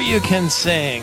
you can sing.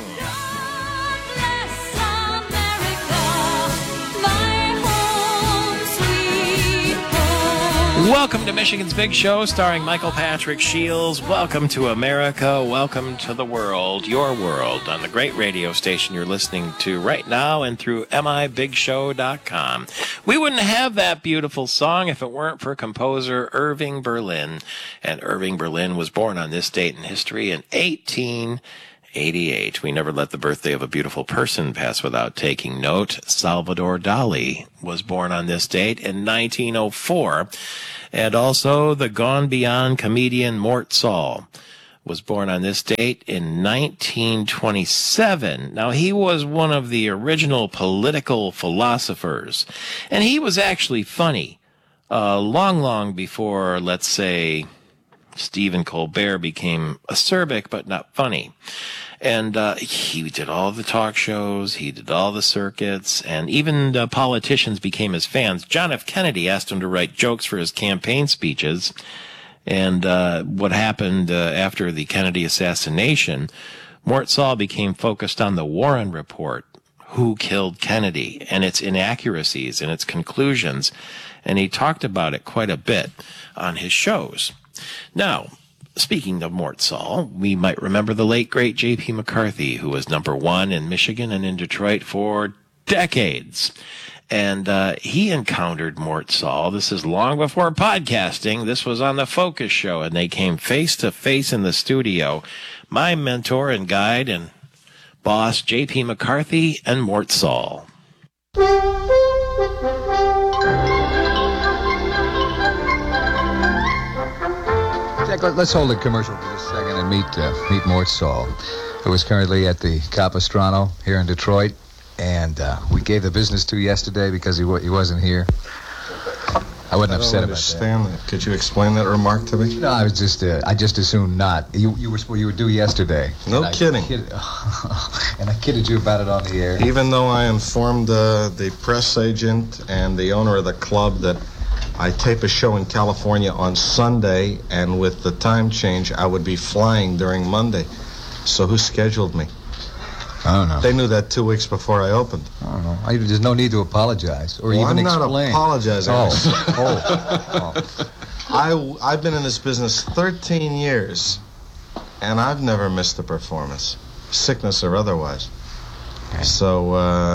Welcome to Michigan's Big Show, starring Michael Patrick Shields. Welcome to America. Welcome to the world, your world, on the great radio station you're listening to right now and through mibigshow.com. We wouldn't have that beautiful song if it weren't for composer Irving Berlin. And Irving Berlin was born on this date in history in 1888. We never let the birthday of a beautiful person pass without taking note. Salvador Dali was born on this date in 1904. And also the Gone Beyond comedian Mort Sahl was born on this date in 1927. Now, he was one of the original political philosophers, and he was actually funny long before, let's say, Stephen Colbert became acerbic but not funny. And he did all the talk shows, he did all the circuits, and even the politicians became his fans. John F. Kennedy asked him to write jokes for his campaign speeches. And what happened after the Kennedy assassination, Mort Sahl became focused on the Warren Report, who killed Kennedy, and its inaccuracies and its conclusions. And he talked about it quite a bit on his shows. Now, speaking of Mort Sahl, we might remember the late, great J.P. McCarthy, who was #1 in Michigan and in Detroit for decades. And he encountered Mort Sahl. This is long before podcasting. This was on the Focus Show, and they came face to face in the studio. My mentor and guide and boss, J.P. McCarthy, and Mort Sahl. Jack, let's hold the commercial for just a second and meet Mort Sahl, who is currently at the Capistrano here in Detroit. And we gave the business to yesterday because he wasn't here. I wasn't upset about that. I don't understand that. Could you explain that remark to me? No, I just assumed not. You were due yesterday. No kidding. And I kidded you about it on the air. Even though I informed the press agent and the owner of the club that I tape a show in California on Sunday, and with the time change, I would be flying during Monday. So who scheduled me? I don't know. They knew that 2 weeks before I opened. I don't know. There's no need to apologize or even explain. I'm not apologizing. Oh. I've been in this business 13 years, and I've never missed a performance, sickness or otherwise. Okay. So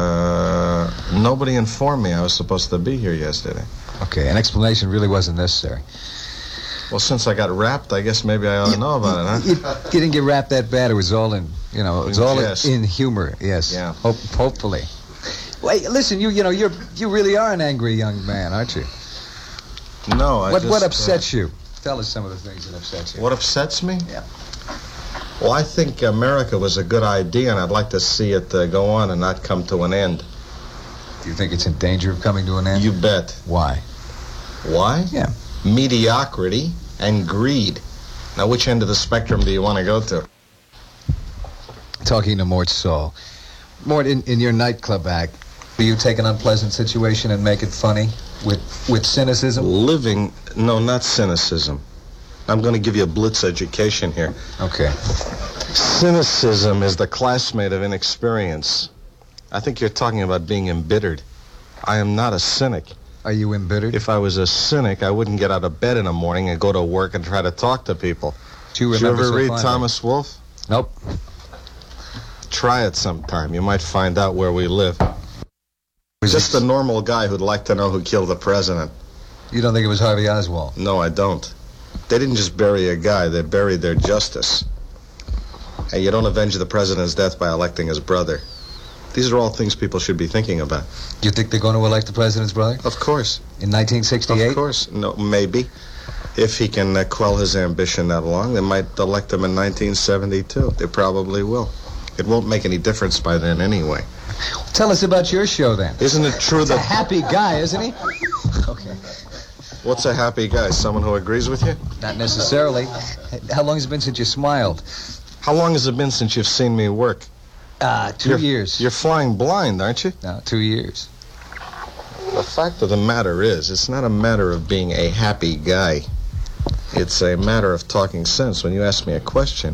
nobody informed me I was supposed to be here yesterday. Okay, an explanation really wasn't necessary. Well, since I got rapped, I guess maybe I ought to know about it, huh? You didn't get rapped that bad. It was all in, it was all in humor. Yes. Yeah. Hopefully. Wait, listen, you really are an angry young man, aren't you? No, What upsets you? Tell us some of the things that upset you. What upsets me? Yeah. Well, I think America was a good idea, and I'd like to see it go on and not come to an end. Do you think it's in danger of coming to an end? You bet. Why? Why? Yeah. Mediocrity and greed. Now, which end of the spectrum do you want to go to? Talking to Mort Sahl. Mort, in your nightclub act, do you take an unpleasant situation and make it funny with cynicism? No, not cynicism. I'm going to give you a blitz education here. Okay. Cynicism is the classmate of inexperience. I think you're talking about being embittered. I am not a cynic. Are you embittered? If I was a cynic, I wouldn't get out of bed in the morning and go to work and try to talk to people. Do you Did you ever read Thomas Wolfe? Nope. Try it sometime. You might find out where we live. Just a normal guy who'd like to know who killed the president. You don't think it was Harvey Oswald? No, I don't. They didn't just bury a guy. They buried their justice. And you don't avenge the president's death by electing his brother. These are all things people should be thinking about. Do you think they're going to elect the president's brother? Of course. In 1968? Of course. No, maybe. If he can quell his ambition that long, they might elect him in 1972. They probably will. It won't make any difference by then anyway. Tell us about your show, then. Isn't it true that... He's a happy guy, isn't he? Okay. What's a happy guy? Someone who agrees with you? Not necessarily. How long has it been since you smiled? How long has it been since you've seen me work? 2 years. You're flying blind, aren't you? No, 2 years. The fact of the matter is, it's not a matter of being a happy guy. It's a matter of talking sense. When you ask me a question,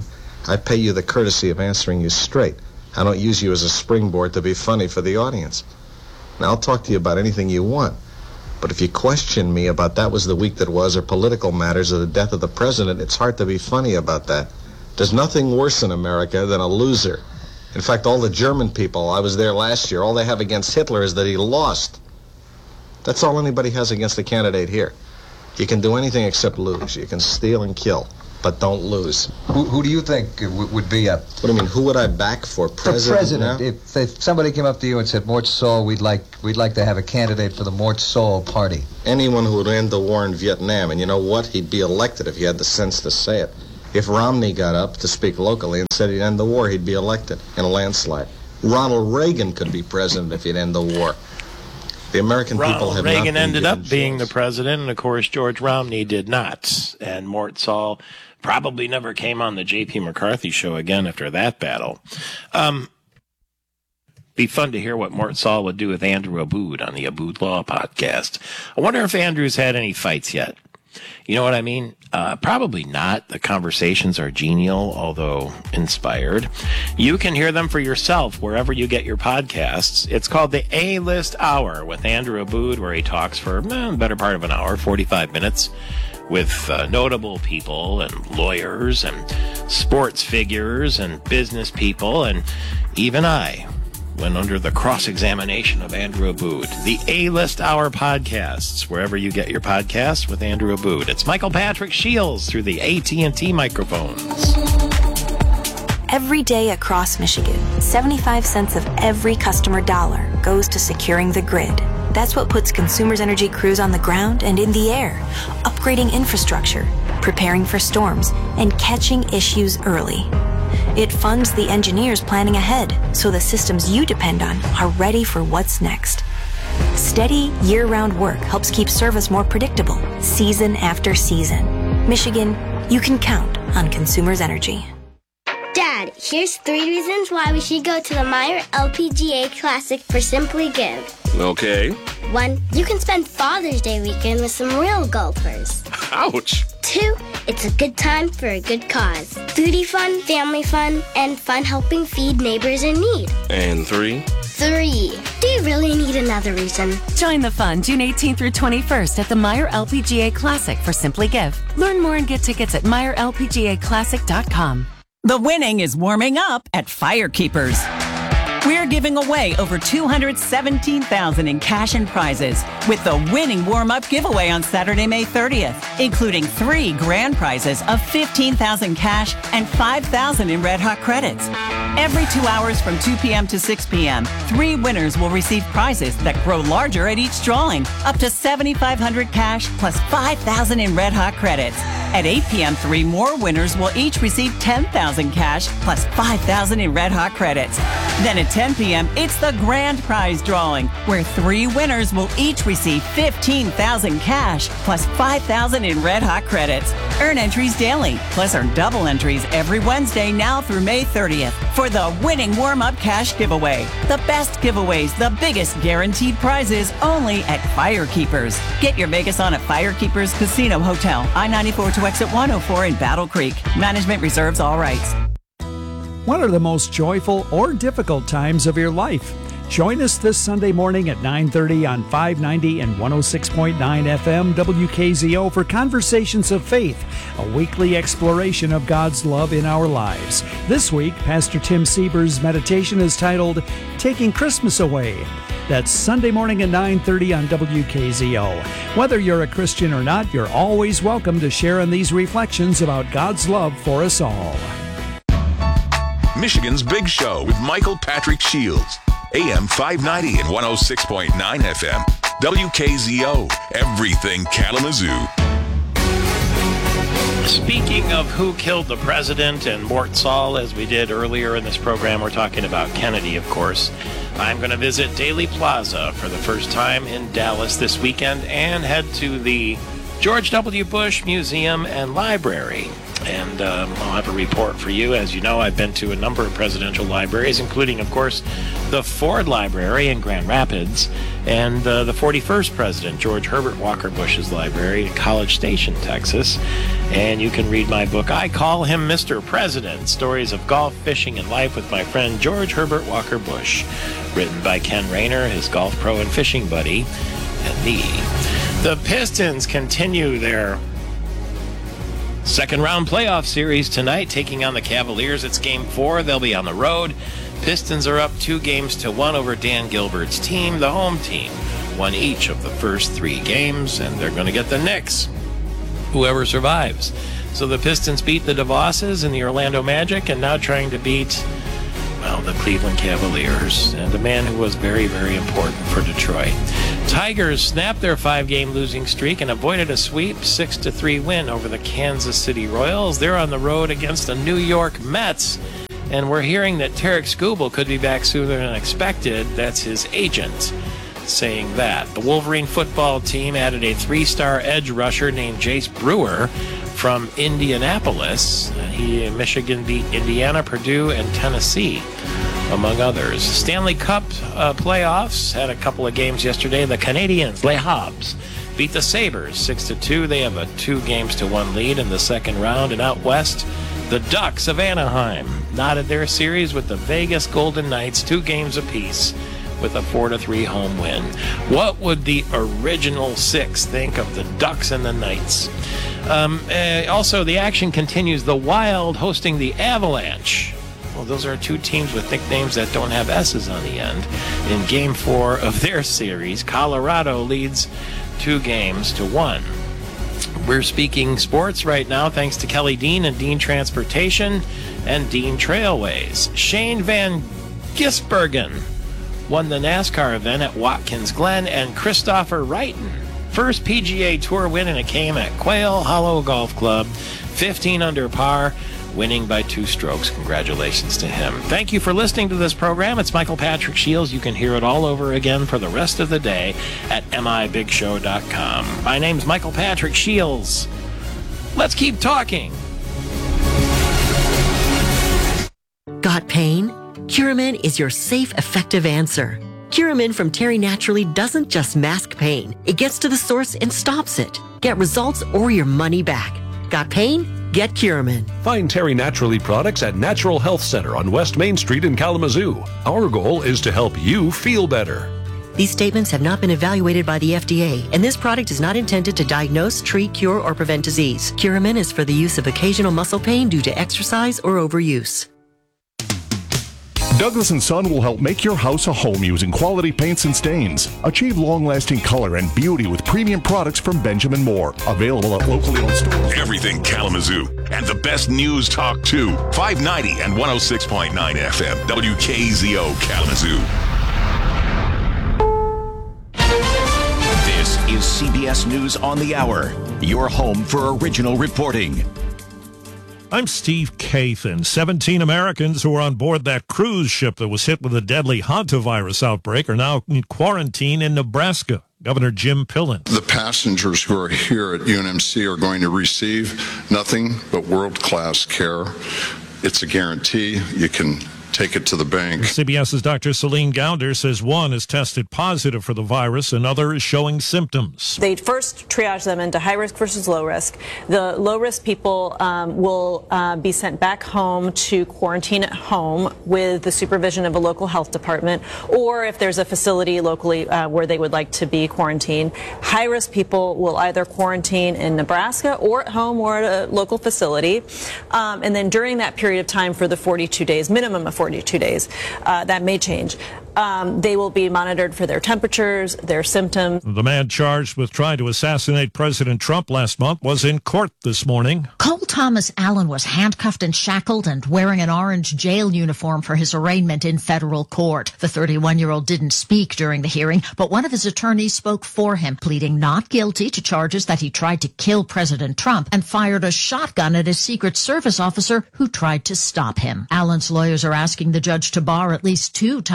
I pay you the courtesy of answering you straight. I don't use you as a springboard to be funny for the audience. Now, I'll talk to you about anything you want. But if you question me about that was the week that was, or political matters, or the death of the president, it's hard to be funny about that. There's nothing worse in America than a loser. In fact, all the German people, I was there last year, all they have against Hitler is that he lost. That's all anybody has against a candidate here. You can do anything except lose. You can steal and kill, but don't lose. Who do you think would be a... What do you mean, who would I back for president? The president. Now? If somebody came up to you and said, Mort Saul, we'd like to have a candidate for the Mort Saul party. Anyone who would end the war in Vietnam, and you know what? He'd be elected if he had the sense to say it. If Romney got up to speak locally and said he'd end the war, he'd be elected in a landslide. Ronald Reagan could be president if he'd end the war. The American people have Reagan not been ended up given being the choice. president, and of course George Romney did not. And Mort Saul probably never came on the J.P. McCarthy show again after that battle. Be fun to hear what Mort Saul would do with Andrew Abood on the Abood Law podcast. I wonder if Andrew's had any fights yet. You know what I mean? Probably not. The conversations are genial, although inspired. You can hear them for yourself wherever you get your podcasts. It's called the A-List Hour with Andrew Abood, where he talks for the better part of an hour, 45 minutes, with notable people and lawyers and sports figures and business people, and even I went under the cross-examination of Andrew Abood. The A-List Hour podcasts, wherever you get your podcasts with Andrew Abood. It's Michael Patrick Shields through the AT&T microphones. Every day across Michigan, 75 cents of every customer dollar goes to securing the grid. That's what puts Consumers Energy crews on the ground and in the air, upgrading infrastructure, preparing for storms, and catching issues early. It funds the engineers planning ahead, so the systems you depend on are ready for what's next. Steady, year-round work helps keep service more predictable, season after season. Michigan, you can count on Consumers Energy. Dad, here's 3 reasons why we should go to the Meyer LPGA Classic for Simply Give. Okay. 1, you can spend Father's Day weekend with some real golfers. Ouch. 2, it's a good time for a good cause. Foodie fun, family fun, and fun helping feed neighbors in need. And 3? 3, do you really need another reason? Join the fun June 18th through 21st at the Meyer LPGA Classic for Simply Give. Learn more and get tickets at MeyerLPGAClassic.com. The winning is warming up at Firekeepers. We're giving away over $217,000 in cash and prizes with the winning warm-up giveaway on Saturday, May 30th, including 3 grand prizes of $15,000 cash and $5,000 in Red Hot credits. Every 2 hours from 2 p.m. to 6 p.m., 3 winners will receive prizes that grow larger at each drawing, up to $7,500 cash plus $5,000 in Red Hot credits. At 8 p.m., 3 more winners will each receive $10,000 cash plus $5,000 in Red Hot credits. Then at 10 p.m., it's the grand prize drawing, where 3 winners will each receive $15,000 cash plus $5,000 in Red Hot credits. Earn entries daily, plus earn double entries every Wednesday now through May 30th for the winning warm-up cash giveaway. The best giveaways, the biggest guaranteed prizes, only at Firekeepers. Get your Vegas on at Firekeepers Casino Hotel, I-94 to exit 104 in Battle Creek. Management reserves all rights. What are the most joyful or difficult times of your life? Join us this Sunday morning at 9:30 on 590 and 106.9 FM WKZO for Conversations of Faith, a weekly exploration of God's love in our lives. This week, Pastor Tim Sieber's meditation is titled, Taking Christmas Away. That's Sunday morning at 9:30 on WKZO. Whether you're a Christian or not, you're always welcome to share in these reflections about God's love for us all. Michigan's Big Show with Michael Patrick Shields. AM 590 and 106.9 FM. WKZO. Everything Kalamazoo. Speaking of who killed the president and Mort Saul, as we did earlier in this program, we're talking about Kennedy, of course. I'm going to visit Daley Plaza for the first time in Dallas this weekend and head to the George W. Bush Museum and Library. And I'll have a report for you. As you know, I've been to a number of presidential libraries, including, of course, the Ford Library in Grand Rapids and the 41st President, George Herbert Walker Bush's library in College Station, Texas. And you can read my book, I Call Him Mr. President, Stories of Golf, Fishing, and Life with my friend George Herbert Walker Bush, written by Ken Rayner, his golf pro and fishing buddy, and me. The Pistons continue their second round playoff series tonight, taking on the Cavaliers. It's game 4. They'll be on the road. Pistons are up 2-1 over Dan Gilbert's team. The home team won each of the first 3 games, and they're going to get the Knicks, whoever survives. So the Pistons beat the DeVosses and the Orlando Magic, and now trying to beat, well, the Cleveland Cavaliers, and a man who was very, very important for Detroit. Tigers snapped their 5-game losing streak and avoided a sweep 6-3 win over the Kansas City Royals. They're on the road against the New York Mets, and we're hearing that Tarek Skubal could be back sooner than expected. That's his agent saying that. The Wolverine football team added a 3-star edge rusher named Jace Brewer from Indianapolis. Michigan beat Indiana, Purdue, and Tennessee, among others. Stanley Cup playoffs had a couple of games yesterday. The Canadiens, Les Habs, beat the Sabres 6-2. They have a 2-1 lead in the second round. And out west, the Ducks of Anaheim knotted their series with the Vegas Golden Knights, 2 games apiece, with a 4-3 home win. What would the original 6 think of the Ducks and the Knights? Also, the action continues. The Wild hosting the Avalanche. Well, those are 2 teams with nicknames that don't have S's on the end. In Game 4 of their series, Colorado leads 2-1. We're speaking sports right now thanks to Kelly Dean and Dean Transportation and Dean Trailways. Shane Van Gisbergen won the NASCAR event at Watkins Glen, and Christopher Wrighton, first PGA Tour win, and it came at Quail Hollow Golf Club, 15 under par, winning by 2 strokes. Congratulations to him. Thank you for listening to this program. It's Michael Patrick Shields. You can hear it all over again for the rest of the day at mibigshow.com. My name's Michael Patrick Shields. Let's keep talking. Got pain? Curamin is your safe, effective answer. Curamin from Terry Naturally doesn't just mask pain. It gets to the source and stops it. Get results or your money back. Got pain? Get Curamin. Find Terry Naturally products at Natural Health Center on West Main Street in Kalamazoo. Our goal is to help you feel better. These statements have not been evaluated by the FDA, and this product is not intended to diagnose, treat, cure, or prevent disease. Curamin is for the use of occasional muscle pain due to exercise or overuse. Douglas & Son will help make your house a home using quality paints and stains. Achieve long-lasting color and beauty with premium products from Benjamin Moore. Available at locally owned stores. Everything Kalamazoo and the best news talk too. 590 and 106.9 FM. WKZO Kalamazoo. This is CBS News on the Hour, your home for original reporting. I'm Steve Kathan. 17 Americans who were on board that cruise ship that was hit with a deadly hantavirus outbreak are now in quarantine in Nebraska. Governor Jim Pillen. The passengers who are here at UNMC are going to receive nothing but world-class care. It's a guarantee. You can take it to the bank. CBS's Dr. Celine Gounder says one is tested positive for the virus, another is showing symptoms. They first triage them into high risk versus low risk. The low risk people will be sent back home to quarantine at home with the supervision of a local health department, or if there's a facility locally where they would like to be quarantined. High risk people will either quarantine in Nebraska or at home or at a local facility. And then during that period of time for the 42 days, minimum of 42 days, that may change. They will be monitored for their temperatures, their symptoms. The man charged with trying to assassinate President Trump last month was in court this morning. Cole Thomas Allen was handcuffed and shackled and wearing an orange jail uniform for his arraignment in federal court. The 31-year-old didn't speak during the hearing, but one of his attorneys spoke for him, pleading not guilty to charges that he tried to kill President Trump and fired a shotgun at a Secret Service officer who tried to stop him. Allen's lawyers are asking the judge to bar at least 2 top justices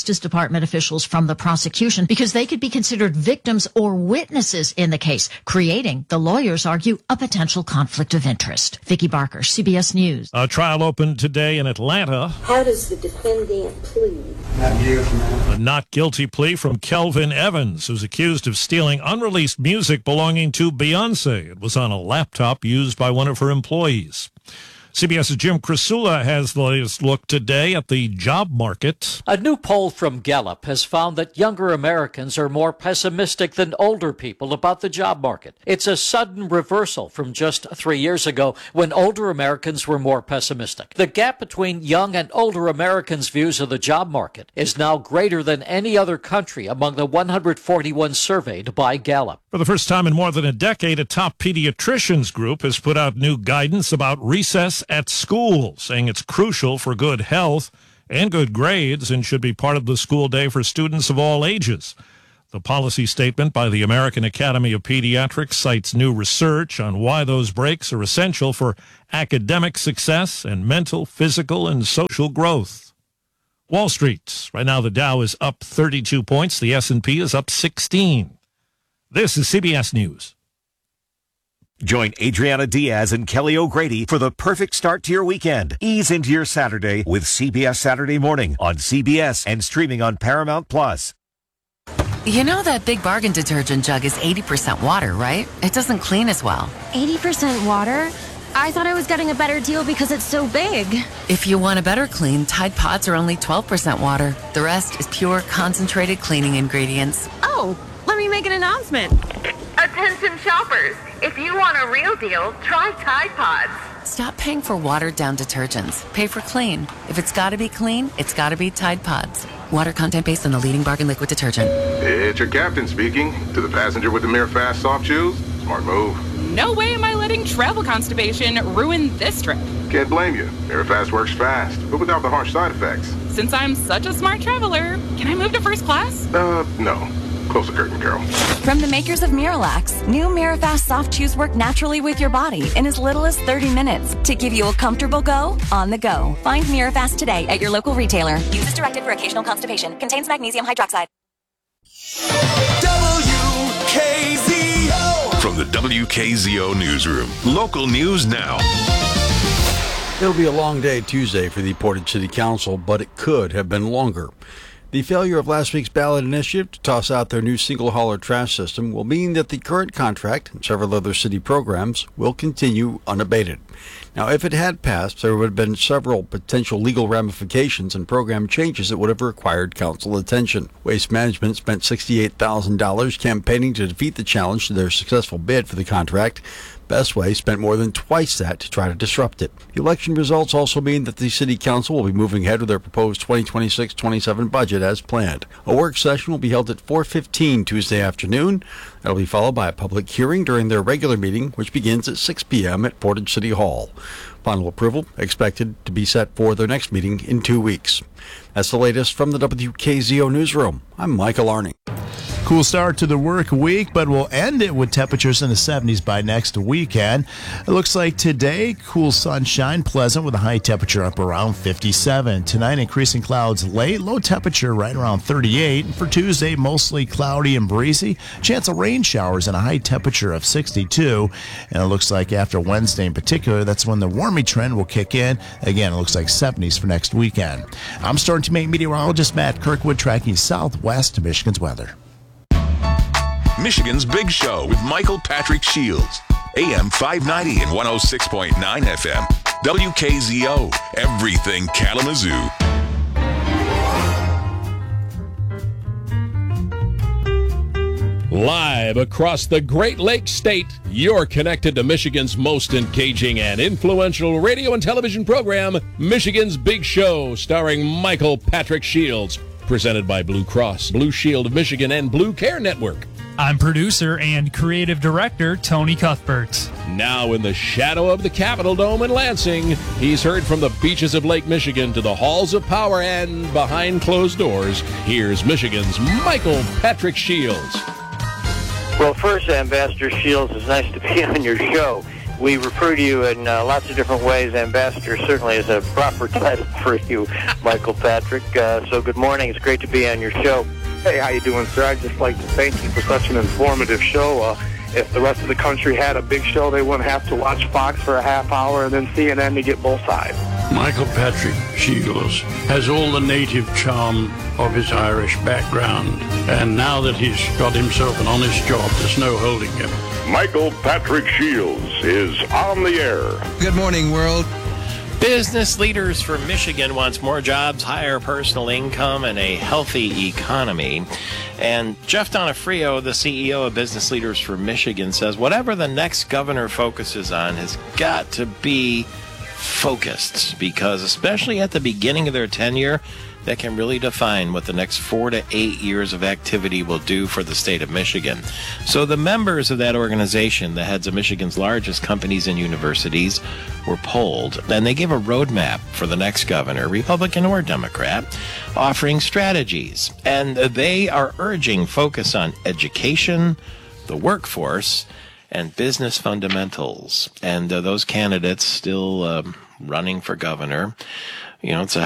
Justice Department officials from the prosecution because they could be considered victims or witnesses in the case, creating, the lawyers argue, a potential conflict of interest. Vicki Barker, CBS News. A trial opened today in Atlanta. How does the defendant plead? A not guilty plea from Kelvin Evans, who's accused of stealing unreleased music belonging to Beyonce. It was on a laptop used by one of her employees. CBS's Jim Krasula has the latest look today at the job market. A new poll from Gallup has found that younger Americans are more pessimistic than older people about the job market. It's a sudden reversal from just 3 years ago when older Americans were more pessimistic. The gap between young and older Americans' views of the job market is now greater than any other country among the 141 surveyed by Gallup. For the first time in more than a decade, a top pediatricians group has put out new guidance about recess at school, saying it's crucial for good health and good grades and should be part of the school day for students of all ages. The policy statement by the American Academy of Pediatrics cites new research on why those breaks are essential for academic success and mental, physical, and social growth. Wall Street. Right now the Dow is up 32 points. The S&P is up 16. This is CBS News. Join Adriana Diaz and Kelly O'Grady for the perfect start to your weekend. Ease into your Saturday with CBS Saturday Morning on CBS and streaming on Paramount Plus. You know that Big Bargain detergent jug is 80% water, right? It doesn't clean as well. 80% water? I thought I was getting a better deal because it's so big. If you want a better clean, Tide Pods are only 12% water. The rest is pure concentrated cleaning ingredients. Oh, let me make an announcement. Attention shoppers, if you want a real deal, try Tide Pods. Stop paying for watered-down detergents. Pay for clean. If it's got to be clean, it's got to be Tide Pods. Water content based on the leading bargain liquid detergent. It's your captain speaking. To the passenger with the Mirror Fast soft shoes, smart move. No way am I letting travel constipation ruin this trip. Can't blame you. Mirror Fast works fast, but without the harsh side effects. Since I'm such a smart traveler, can I move to first class? No. Close the curtain, Carol. From the makers of Miralax, new Mirafast soft chews work naturally with your body in as little as 30 minutes to give you a comfortable go on the go. Find Mirafast today at your local retailer. Use as directed for occasional constipation. Contains magnesium hydroxide. WKZO! From the WKZO Newsroom. Local news now. It'll be a long day Tuesday for the Portage City Council, but it could have been longer. The failure of last week's ballot initiative to toss out their new single-hauler trash system will mean that the current contract and several other city programs will continue unabated. Now, if it had passed, there would have been several potential legal ramifications and program changes that would have required council attention. Waste Management spent $68,000 campaigning to defeat the challenge to their successful bid for the contract. Bestway spent more than twice that to try to disrupt it. The election results also mean that the City Council will be moving ahead with their proposed 2026-27 budget as planned. A work session will be held at 4:15 Tuesday afternoon. That will be followed by a public hearing during their regular meeting, which begins at 6 p.m. at Portage City Hall. Final approval expected to be set for their next meeting in 2 weeks. That's the latest from the WKZO Newsroom. I'm Michael Arning. Cool start to the work week, but we'll end it with temperatures in the 70s by next weekend. It looks like today, cool sunshine, pleasant with a high temperature up around 57. Tonight, increasing clouds late, low temperature right around 38. And for Tuesday, mostly cloudy and breezy. Chance of rain showers and a high temperature of 62. And it looks like after Wednesday in particular, that's when the warming trend will kick in. Again, it looks like 70s for next weekend. I'm Storm Team 8 meteorologist Matt Kirkwood tracking southwest Michigan's weather. Michigan's Big Show with Michael Patrick Shields. AM 590 and 106.9 FM. WKZO. Everything Kalamazoo. Live across the Great Lakes State, you're connected to Michigan's most engaging and influential radio and television program, Michigan's Big Show, starring Michael Patrick Shields. Presented by Blue Cross, Blue Shield of Michigan, and Blue Care Network. I'm producer and creative director Tony Cuthbert. Now in the shadow of the Capitol Dome in Lansing, he's heard from the beaches of Lake Michigan to the halls of power and behind closed doors. Here's Michigan's Michael Patrick Shields. Well, first, Ambassador Shields, it's nice to be on your show. We refer to you in lots of different ways. Ambassador certainly is a proper title for you, Michael Patrick. So good morning. It's great to be on your show. Hey, how you doing, sir? I'd just like to thank you for such an informative show. If the rest of the country had a big show, they wouldn't have to watch Fox for a half hour and then CNN to get both sides. Michael Patrick Shields has all the native charm of his Irish background, and now that he's got himself an honest job, there's no holding him. Michael Patrick Shields is on the air. Good morning, world. Business Leaders for Michigan wants more jobs, higher personal income, and a healthy economy. And Jeff Donofrio, the CEO of Business Leaders for Michigan, says whatever the next governor focuses on has got to be focused, because especially at the beginning of their tenure, that can really define what the next 4 to 8 years of activity will do for the state of Michigan. So the members of that organization, the heads of Michigan's largest companies and universities, were polled, and they gave a roadmap for the next governor, Republican or Democrat, offering strategies. And they are urging focus on education, the workforce, and business fundamentals. And those candidates still running for governor, it's a